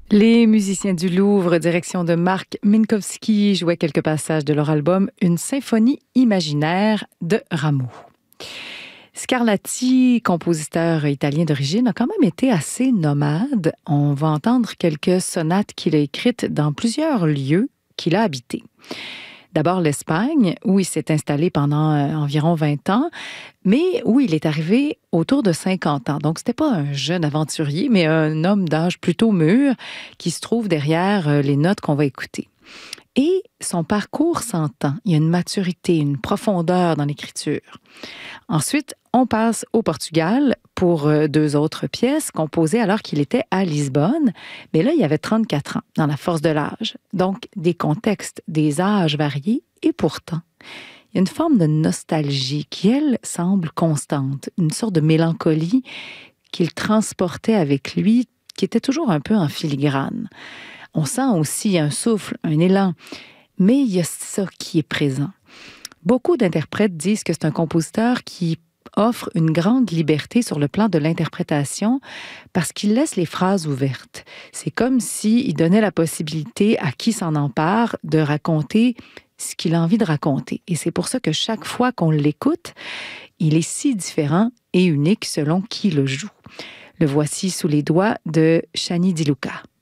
Les musiciens du Louvre, direction de Marc Minkowski, jouaient quelques passages de leur album Une symphonie imaginaire de Rameau. Scarlatti, compositeur italien d'origine, a quand même été assez nomade. On va entendre quelques sonates qu'il a écrites dans plusieurs lieux qu'il a habités. D'abord l'Espagne, où il s'est installé pendant environ 20 ans, mais où il est arrivé autour de 50 ans. Donc, c'était pas un jeune aventurier, mais un homme d'âge plutôt mûr qui se trouve derrière les notes qu'on va écouter. Et son parcours s'entend. Il y a une maturité, une profondeur dans l'écriture. Ensuite, on passe au Portugal pour deux autres pièces composées alors qu'il était à Lisbonne. Mais là, il avait 34 ans, dans la force de l'âge. Donc, des contextes, des âges variés. Et pourtant, il y a une forme de nostalgie qui, elle, semble constante. Une sorte de mélancolie qu'il transportait avec lui, qui était toujours un peu en filigrane. On sent aussi un souffle, un élan, mais il y a ça qui est présent. Beaucoup d'interprètes disent que c'est un compositeur qui offre une grande liberté sur le plan de l'interprétation parce qu'il laisse les phrases ouvertes. C'est comme s'il donnait la possibilité à qui s'en empare de raconter ce qu'il a envie de raconter. Et c'est pour ça que chaque fois qu'on l'écoute, il est si différent et unique selon qui le joue. Le voici sous les doigts de Shani Di Luca.